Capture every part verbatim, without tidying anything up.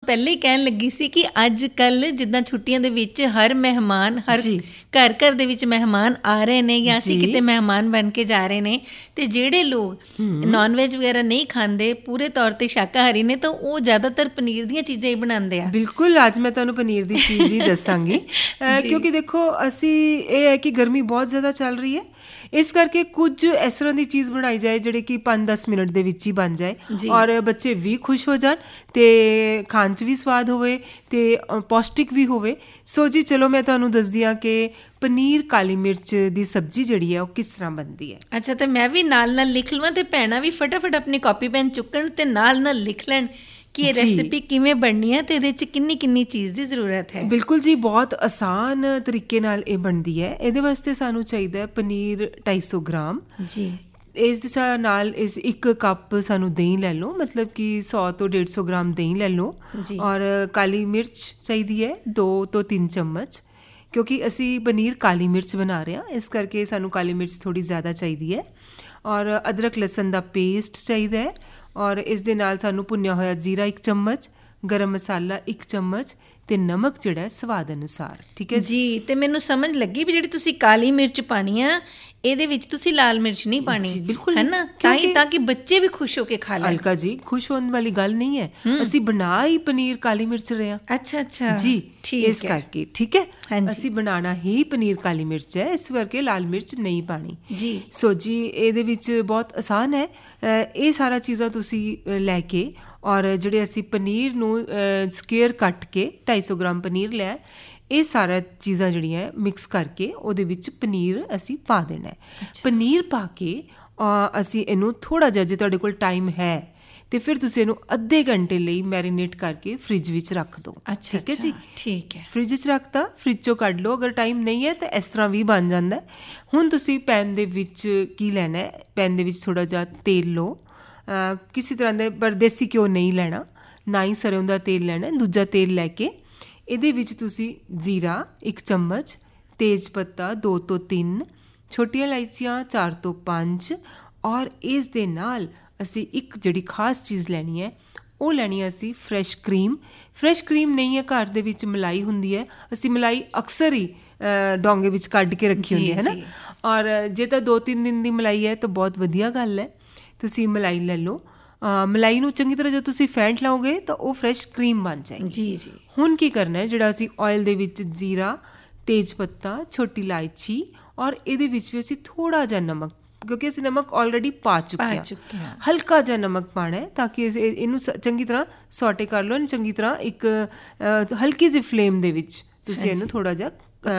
ਪਹਿਲੇ ਹੀ ਕਹਿਣ ਲੱਗੀ ਸੀ ਕਿ ਅੱਜ ਕੱਲ੍ਹ ਜਿੱਦਾਂ ਛੁੱਟੀਆਂ ਦੇ ਵਿੱਚ ਹਰ ਮਹਿਮਾਨ ਹਰ ਘਰ ਘਰ ਦੇ ਵਿੱਚ ਮਹਿਮਾਨ ਆ ਰਹੇ ਨੇ ਜਾਂ ਅਸੀਂ ਕਿਤੇ ਮਹਿਮਾਨ ਬਣ ਕੇ ਜਾ ਰਹੇ ਨੇ, ਅਤੇ ਜਿਹੜੇ ਲੋਕ ਨੋਨ ਵੈਜ ਵਗੈਰਾ ਨਹੀਂ ਖਾਂਦੇ, ਪੂਰੇ ਤੌਰ 'ਤੇ ਸ਼ਾਕਾਹਾਰੀ ਨੇ, ਤਾਂ ਉਹ ਜ਼ਿਆਦਾਤਰ ਪਨੀਰ ਦੀਆਂ ਚੀਜ਼ਾਂ ਹੀ ਬਣਾਉਂਦੇ ਆ। ਬਿਲਕੁਲ, ਅੱਜ ਮੈਂ ਤੁਹਾਨੂੰ ਪਨੀਰ ਦੀ ਚੀਜ਼ ਹੀ ਦੱਸਾਂਗੀ ਕਿਉਂਕਿ ਦੇਖੋ ਅਸੀਂ ਇਹ ਹੈ ਕਿ ਗਰਮੀ ਬਹੁਤ ਜ਼ਿਆਦਾ ਚੱਲ ਰਹੀ ਹੈ, ਇਸ ਕਰਕੇ ਕੁਝ ਇਸ ਤਰ੍ਹਾਂ ਦੀ ਚੀਜ਼ ਬਣਾਈ ਜਾਏ ਜਿਹੜੀ ਕਿ ਪੰਜ ਦਸ ਮਿੰਟ ਦੇ ਵਿੱਚ ਹੀ ਬਣ ਜਾਏ ਔਰ ਬੱਚੇ ਵੀ ਖੁਸ਼ ਹੋ ਜਾਣ ਅਤੇ ਖਾਣ 'ਚ ਵੀ ਸਵਾਦ ਹੋਵੇ ਅਤੇ ਪੌਸ਼ਟਿਕ ਵੀ ਹੋਵੇ। ਸੋ ਜੀ ਚਲੋ ਮੈਂ ਤੁਹਾਨੂੰ ਦੱਸਦੀ ਹਾਂ ਕਿ ਪਨੀਰ ਕਾਲੀ ਮਿਰਚ ਦੀ ਸਬਜ਼ੀ ਜਿਹੜੀ ਹੈ ਉਹ ਕਿਸ ਤਰ੍ਹਾਂ ਬਣਦੀ ਹੈ। ਅੱਛਾ, ਅਤੇ ਮੈਂ ਵੀ ਨਾਲ ਨਾਲ ਲਿਖ ਲਵਾਂ ਅਤੇ ਭੈਣਾਂ ਵੀ ਫਟਾਫਟ ਆਪਣੀ ਕਾਪੀ ਪੈਨ ਚੁੱਕਣ ਅਤੇ ਨਾਲ ਨਾਲ ਲਿਖ ਲੈਣ ਕਿ ਇਹ ਰੈਸਿਪੀ ਕਿਵੇਂ ਬਣਨੀ ਹੈ ਅਤੇ ਇਹਦੇ 'ਚ ਕਿੰਨੀ ਕਿੰਨੀ ਚੀਜ਼ ਦੀ ਜ਼ਰੂਰਤ ਹੈ। ਬਿਲਕੁਲ ਜੀ, ਬਹੁਤ ਆਸਾਨ ਤਰੀਕੇ ਨਾਲ ਇਹ ਬਣਦੀ ਹੈ। ਇਹਦੇ ਵਾਸਤੇ ਸਾਨੂੰ ਚਾਹੀਦਾ ਹੈ ਪਨੀਰ ਢਾਈ ਸੌ ਗ੍ਰਾਮ ਜੀ। ਇਸ ਦੇ ਨਾਲ ਇਸ ਇੱਕ ਕੱਪ ਸਾਨੂੰ ਦਹੀਂ ਲੈ ਲਓ, ਮਤਲਬ ਕਿ ਸੌ ਤੋਂ ਡੇਢ ਸੌ ਗ੍ਰਾਮ ਦਹੀਂ ਲੈ ਲਓ ਔਰ ਕਾਲੀ ਮਿਰਚ ਚਾਹੀਦੀ ਹੈ ਦੋ ਤੋਂ ਤਿੰਨ ਚਮਚ, ਕਿਉਂਕਿ ਅਸੀਂ ਪਨੀਰ ਕਾਲੀ ਮਿਰਚ ਬਣਾ ਰਹੇ ਹਾਂ ਇਸ ਕਰਕੇ ਸਾਨੂੰ ਕਾਲੀ ਮਿਰਚ ਥੋੜ੍ਹੀ ਜ਼ਿਆਦਾ ਚਾਹੀਦੀ ਹੈ। ਔਰ ਅਦਰਕ ਲਸਣ ਦਾ ਪੇਸਟ ਚਾਹੀਦਾ ਹੈ ਔਰ ਇਸ ਦੇ ਨਾਲ ਸਾਨੂੰ ਭੁੰਨਿਆ ਹੋਇਆ ਜ਼ੀਰਾ ਇੱਕ ਚਮਚ, ਗਰਮ ਮਸਾਲਾ ਇੱਕ ਚਮਚ ਅਤੇ ਨਮਕ ਜਿਹੜਾ ਸਵਾਦ ਅਨੁਸਾਰ। ਠੀਕ ਹੈ ਜੀ। ਅਤੇ ਮੈਨੂੰ ਸਮਝ ਲੱਗੀ ਵੀ ਜਿਹੜੀ ਤੁਸੀਂ ਕਾਲੀ ਮਿਰਚ ਪਾਉਣੀ ਆ ਇਹਦੇ ਵਿੱਚ ਤੁਸੀਂ ਲਾਲ ਮਿਰਚ ਨਹੀਂ ਪਾਉਣੀ, ਬਿਲਕੁਲ ਹੈ ਨਾ, ਤਾਂ ਹੀ ਤਾਂ ਕਿ ਬੱਚੇ ਵੀ ਖੁਸ਼ ਹੋ ਕੇ ਖਾ ਲੈਣ। ਹਲਕਾ ਜੀ, ਖੁਸ਼ ਹੋਣ ਵਾਲੀ ਗੱਲ ਨਹੀਂ ਹੈ, ਅਸੀਂ ਬਣਾ ਹੀ ਪਨੀਰ ਕਾਲੀ ਮਿਰਚ ਰਹੇ ਹਾਂ। ਅੱਛਾ ਅੱਛਾ ਜੀ, ਇਸ ਕਰਕੇ ਠੀਕ ਹੈ, ਅਸੀਂ ਬਣਾਉਣਾ ਹੀ ਪਨੀਰ ਕਾਲੀ ਮਿਰਚ ਹੈ, ਇਸ ਕਰਕੇ ਲਾਲ ਮਿਰਚ ਨਹੀਂ ਪਾਣੀ ਜੀ। ਸੋ ਜੀ ਇਹਦੇ ਵਿੱਚ ਬਹੁਤ ਆਸਾਨ ਹੈ, ਇਹ ਸਾਰਾ ਚੀਜ਼ਾਂ ਤੁਸੀਂ ਲੈ ਕੇ ਔਰ ਜਿਹੜੇ ਅਸੀਂ ਪਨੀਰ ਨੂੰ ਸਕੁਏਅਰ ਕੱਟ ਕੇ ਢਾਈ ਸੌ ਗ੍ਰਾਮ ਪਨੀਰ ਲਿਆ, ਇਹ ਸਾਰਾ ਚੀਜ਼ਾਂ ਜਿਹੜੀਆਂ ਮਿਕਸ ਕਰਕੇ ਉਹਦੇ ਵਿੱਚ ਪਨੀਰ ਅਸੀਂ ਪਾ ਦੇਣਾ ਹੈ। ਪਨੀਰ ਪਾ ਕੇ ਅਸੀਂ ਇਹਨੂੰ ਥੋੜ੍ਹਾ ਜਿਹਾ, ਜੇ ਤੁਹਾਡੇ ਕੋਲ ਟਾਈਮ ਹੈ ਅਤੇ ਫਿਰ ਤੁਸੀਂ ਇਹਨੂੰ ਅੱਧੇ ਘੰਟੇ ਲਈ ਮੈਰੀਨੇਟ ਕਰਕੇ ਫਰਿੱਜ ਵਿੱਚ ਰੱਖ ਦਿਓ। ਠੀਕ ਹੈ ਜੀ, ਠੀਕ ਹੈ। ਫਰਿੱਜ 'ਚ ਰੱਖਤਾ, ਫਰਿੱਜ 'ਚੋਂ ਕੱਢ ਲਓ। ਅਗਰ ਟਾਈਮ ਨਹੀਂ ਹੈ ਤਾਂ ਇਸ ਤਰ੍ਹਾਂ ਵੀ ਬਣ ਜਾਂਦਾ। ਹੁਣ ਤੁਸੀਂ ਪੈਨ ਦੇ ਵਿੱਚ ਕੀ ਲੈਣਾ ਹੈ, ਪੈਨ ਦੇ ਵਿੱਚ ਥੋੜ੍ਹਾ ਜਿਹਾ ਤੇਲ ਲਓ, ਕਿਸੇ ਤਰ੍ਹਾਂ ਦੇ, ਪਰ ਦੇਸੀ ਘਿਓ ਨਹੀਂ ਲੈਣਾ, ਨਾ ਹੀ ਸਰੋਂ ਦਾ ਤੇਲ ਲੈਣਾ। ਦੂਜਾ ਤੇਲ ਲੈ ਕੇ ਇਹਦੇ ਵਿੱਚ ਤੁਸੀਂ ਜ਼ੀਰਾ ਇੱਕ ਚਮਚ, ਤੇਜ਼ ਪੱਤਾ ਦੋ ਤੋਂ ਤਿੰਨ, ਛੋਟੀਆਂ ਇਲਾਇਚੀਆਂ ਚਾਰ ਤੋਂ ਪੰਜ ਔਰ ਇਸ ਦੇ ਨਾਲ ਅਸੀਂ ਇੱਕ ਜਿਹੜੀ ਖਾਸ ਚੀਜ਼ ਲੈਣੀ ਹੈ ਉਹ ਲੈਣੀ ਹੈ ਅਸੀਂ ਫਰੈਸ਼ ਕਰੀਮ। ਫਰੈਸ਼ ਕਰੀਮ ਨਹੀਂ ਹੈ ਘਰ ਦੇ ਵਿੱਚ ਮਲਾਈ ਹੁੰਦੀ ਹੈ, ਅਸੀਂ ਮਲਾਈ ਅਕਸਰ ਹੀ ਡੋਂਗੇ ਵਿੱਚ ਕੱਢ ਕੇ ਰੱਖੀ ਹੁੰਦੀ ਹੈ ਨਾ, ਔਰ ਜੇ ਤਾਂ ਦੋ ਤਿੰਨ ਦਿਨ ਦੀ ਮਲਾਈ ਹੈ ਤਾਂ ਬਹੁਤ ਵਧੀਆ ਗੱਲ ਹੈ, ਤੁਸੀਂ ਮਲਾਈ ਲੈ ਲਓ। ਮਲਾਈ ਨੂੰ ਚੰਗੀ ਤਰ੍ਹਾਂ ਜਦੋਂ ਤੁਸੀਂ ਫੈਂਟ ਲਾਓਗੇ ਤਾਂ ਉਹ ਫਰੈਸ਼ ਕਰੀਮ ਬਣ ਜਾਏਗੀ ਜੀ ਜੀ। ਹੁਣ ਕੀ ਕਰਨਾ ਹੈ, ਜਿਹੜਾ ਅਸੀਂ ਆਇਲ ਦੇ ਵਿੱਚ ਜ਼ੀਰਾ, ਤੇਜ਼ ਪੱਤਾ, ਛੋਟੀ ਇਲਾਇਚੀ ਔਰ ਇਹਦੇ ਵਿੱਚ ਵੀ ਅਸੀਂ ਥੋੜ੍ਹਾ ਜਿਹਾ ਨਮਕ, ਕਿਉਂਕਿ ਅਸੀਂ ਨਮਕ ਆਲਰੇਡੀ ਪਾ ਚੁੱਕੇ ਹਾਂ, ਹਲਕਾ ਜਿਹਾ ਨਮਕ ਪਾਉਣਾ ਹੈ ਤਾਂ ਕਿ ਇਹਨੂੰ ਚੰਗੀ ਤਰ੍ਹਾਂ ਸੌਟੇ ਕਰ ਲਓ। ਇਹਨੂੰ ਚੰਗੀ ਤਰ੍ਹਾਂ ਇੱਕ ਹਲਕੀ ਜਿਹੀ ਫਲੇਮ ਦੇ ਵਿੱਚ ਤੁਸੀਂ ਇਹਨੂੰ ਥੋੜ੍ਹਾ ਜਿਹਾ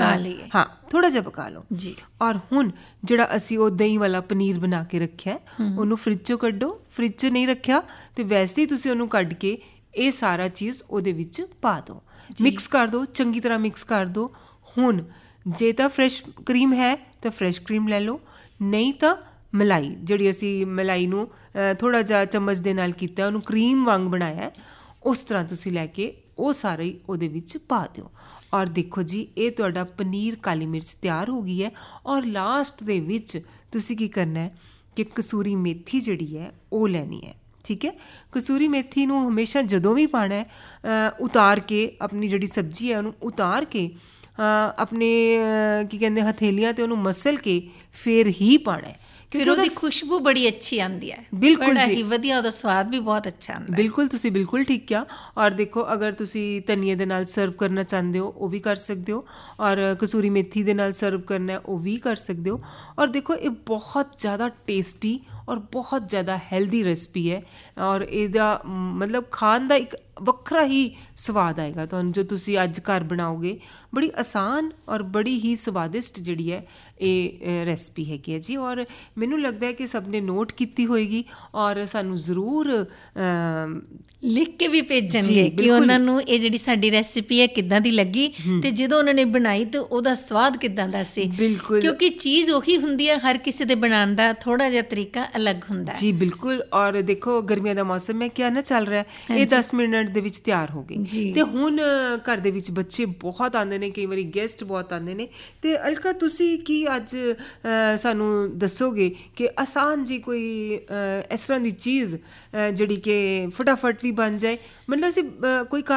ਹਾਂ ਥੋੜ੍ਹਾ ਜਿਹਾ ਪਕਾ ਲਓ ਜੀ। ਔਰ ਹੁਣ ਜਿਹੜਾ ਅਸੀਂ ਉਹ ਦਹੀਂ ਵਾਲਾ ਪਨੀਰ ਬਣਾ ਕੇ ਰੱਖਿਆ ਉਹਨੂੰ ਫਰਿੱਜ 'ਚੋਂ ਕੱਢੋ। ਫਰਿੱਜ 'ਚ ਨਹੀਂ ਰੱਖਿਆ ਤਾਂ ਵੈਸੇ ਹੀ ਤੁਸੀਂ ਉਹਨੂੰ ਕੱਢ ਕੇ ਇਹ ਸਾਰਾ ਚੀਜ਼ ਉਹਦੇ ਵਿੱਚ ਪਾ ਦਿਓ, ਮਿਕਸ ਕਰ ਦਿਓ, ਚੰਗੀ ਤਰ੍ਹਾਂ ਮਿਕਸ ਕਰ ਦਿਓ। ਹੁਣ ਜੇ ਤਾਂ ਫਰੈਸ਼ ਕਰੀਮ ਹੈ ਤਾਂ ਫਰੈਸ਼ ਕਰੀਮ ਲੈ ਲਓ, ਨਹੀਂ ਤਾਂ ਮਲਾਈ, ਜਿਹੜੀ ਅਸੀਂ ਮਲਾਈ ਨੂੰ ਥੋੜ੍ਹਾ ਜਿਹਾ ਚਮਚ ਦੇ ਨਾਲ ਕੀਤਾ, ਉਹਨੂੰ ਕਰੀਮ ਵਾਂਗ ਬਣਾਇਆ, ਉਸ ਤਰ੍ਹਾਂ ਤੁਸੀਂ ਲੈ ਕੇ ਉਹ ਸਾਰਾ ਹੀ ਉਹਦੇ ਵਿੱਚ ਪਾ ਦਿਓ। ਔਰ ਦੇਖੋ ਜੀ ਇਹ ਤੁਹਾਡਾ ਪਨੀਰ ਕਾਲੀ ਮਿਰਚ ਤਿਆਰ ਹੋ ਗਈ ਹੈ। ਔਰ ਲਾਸਟ ਦੇ ਵਿੱਚ ਤੁਸੀਂ ਕੀ ਕਰਨਾ ਹੈ ਕਿ ਕਸੂਰੀ ਮੇਥੀ ਜਿਹੜੀ ਹੈ ਉਹ ਲੈਣੀ ਹੈ। ਠੀਕ ਹੈ, ਕਸੂਰੀ ਮੇਥੀ ਨੂੰ ਹਮੇਸ਼ਾ ਜਦੋਂ ਵੀ ਪਾਉਣਾ ਹੈ ਉਤਾਰ ਕੇ, ਆਪਣੀ ਜਿਹੜੀ ਸਬਜ਼ੀ ਹੈ ਉਹਨੂੰ ਉਤਾਰ ਕੇ ਆਪਣੇ ਕੀ ਕਹਿੰਦੇ ਹਥੇਲੀਆਂ 'ਤੇ ਉਹਨੂੰ ਮਸਲ ਕੇ ਫਿਰ ਹੀ ਪਾਉਣਾ ਹੈ, ਫਿਰ ਉਹਦੀ ਖੁਸ਼ਬੂ ਬੜੀ ਅੱਛੀ ਆਉਂਦੀ ਹੈ। ਬਿਲਕੁਲ ਜੀ, ਵਧੀਆ, ਉਹਦਾ ਸਵਾਦ ਵੀ ਬਹੁਤ ਅੱਛਾ ਆਉਂਦਾ। ਬਿਲਕੁਲ, ਤੁਸੀਂ ਬਿਲਕੁਲ ਠੀਕ ਕਿਹਾ। ਔਰ ਦੇਖੋ ਅਗਰ ਤੁਸੀਂ ਧਨੀਏ ਦੇ ਨਾਲ ਸਰਵ ਕਰਨਾ ਚਾਹੁੰਦੇ ਹੋ ਉਹ ਵੀ ਕਰ ਸਕਦੇ ਹੋ, ਔਰ ਕਸੂਰੀ ਮੇਥੀ ਦੇ ਨਾਲ ਸਰਵ ਕਰਨਾ ਉਹ ਵੀ ਕਰ ਸਕਦੇ ਹੋ। ਔਰ ਦੇਖੋ ਇਹ ਬਹੁਤ ਜ਼ਿਆਦਾ ਟੇਸਟੀ ਔਰ ਬਹੁਤ ਜ਼ਿਆਦਾ ਹੈਲਦੀ ਰੈਸਪੀ ਹੈ, ਔਰ ਇਹਦਾ ਮਤਲਬ ਖਾਣ ਦਾ ਇੱਕ ਵੱਖਰਾ ਹੀ ਸਵਾਦ ਆਏਗਾ ਤੁਹਾਨੂੰ ਜੋ ਤੁਸੀਂ ਅੱਜ ਘਰ ਬਣਾਓਗੇ। ਬੜੀ ਆਸਾਨ ਔਰ ਬੜੀ ਹੀ ਸਵਾਦਿਸ਼ਟ ਜਿਹੜੀ ਹੈ ਇਹ ਰੈਸਪੀ ਹੈਗੀ ਹੈ ਜੀ। ਔਰ ਮੈਨੂੰ ਲੱਗਦਾ ਹੈ ਕਿ ਸਭ ਨੇ ਨੋਟ ਕੀਤੀ ਹੋਏਗੀ ਔਰ ਸਾਨੂੰ ਜ਼ਰੂਰ ਲਿਖ ਕੇ ਵੀ ਭੇਜਣਗੇ ਕਿ ਉਹਨਾਂ ਨੂੰ ਇਹ ਜਿਹੜੀ ਸਾਡੀ ਰੈਸਿਪੀ ਹੈ ਕਿੱਦਾਂ ਦੀ ਲੱਗੀ, ਤੇ ਜਦੋਂ ਉਹਨਾਂ ਨੇ ਬਣਾਈ ਤਾਂ ਉਹਦਾ ਸਵਾਦ ਕਿੱਦਾਂ ਦਾ ਸੀ। ਬਿਲਕੁਲ, ਕਿਉਂਕਿ ਚੀਜ਼ ਉਹੀ ਹੁੰਦੀ ਹੈ, ਹਰ ਕਿਸੇ ਦੇ ਬਣਾਉਣ ਦਾ ਥੋੜ੍ਹਾ ਜਿਹਾ ਤਰੀਕਾ ਅਲੱਗ ਹੁੰਦਾ ਜੀ। ਬਿਲਕੁਲ, ਔਰ ਦੇਖੋ ਗਰਮੀਆਂ ਦਾ ਮੌਸਮ ਹੈ, ਕਿਆ ਨਾ ਚੱਲ ਰਿਹਾ, ਇਹ ਦਸ ਮਿੰਟ ਦੇ ਵਿੱਚ ਤਿਆਰ ਹੋ ਗਈ। ਤੇ ਹੁਣ ਘਰ ਦੇ ਵਿੱਚ ਬੱਚੇ ਬਹੁਤ ਆਉਂਦੇ ਨੇ, ਕਈ ਵਾਰੀ ਗੈਸਟ ਬਹੁਤ ਆਉਂਦੇ ਨੇ, ਤੇ ਅਲਕਾ ਤੁਸੀਂ ਕੀ ਅੱਜ ਸਾਨੂੰ ਦੱਸੋਗੇ ਕਿ ਆਸਾਨ ਜੀ ਕੋਈ ਇਸ ਤਰ੍ਹਾਂ ਦੀ ਚੀਜ਼ ਜਿਹੜੀ ਕਿ ਫਟਾਫਟ ਵੀ ਬਣ ਜਾਏ, ਮਤਲਬ ਅਸੀਂ ਕੋਈ